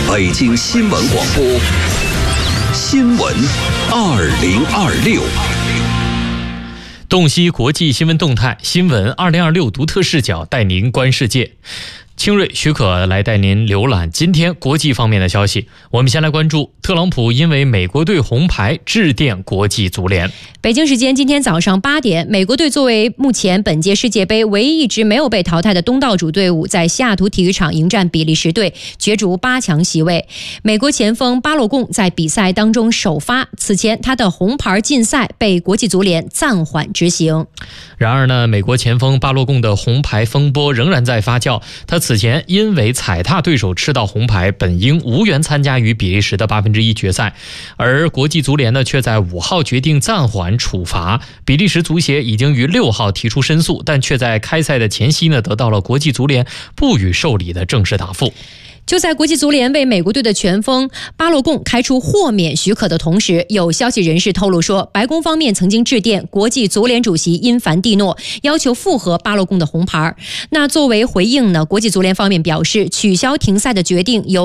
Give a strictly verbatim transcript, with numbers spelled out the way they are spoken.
北京新闻广播，新闻二零二六。 洞悉国际新闻动态，新闻二零二六独特视角带您观世界。清锐许可来带您浏览今天国际方面的消息。我们先来关注特朗普因为美国队红牌致电国际足联。 北京时间今天早上八点，美国队作为目前本届世界杯唯一一支没有被淘汰的东道主队伍，在西雅图体育场迎战比利时队，角逐八强席位。美国前锋巴洛贡在比赛当中首发，此前他的红牌禁赛被国际足联暂缓执行。 然而呢，美国前锋巴洛贡的红牌风波仍然在发酵，他此前因为踩踏对手吃到红牌，本应无缘参加与比利时的八分之一决赛，而国际足联呢却在五号决定暂缓处罚。比利时足协已经于六号提出申诉，但却在开赛的前夕呢得到了国际足联不予受理的正式答复。 就在国际足联为美国队的前锋巴洛贡开出豁免许可的同时，有消息人士透露说，白宫方面曾经致电国际足联主席因凡蒂诺，要求复核巴洛贡的红牌。那作为回应呢，国际足联方面表示，取消停赛的决定由